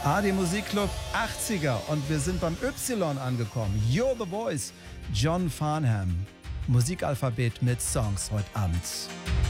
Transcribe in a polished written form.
AD Musikclub 80er und wir sind beim Y angekommen. You're the Voice, John Farnham. Musikalphabet mit Songs heute Abend.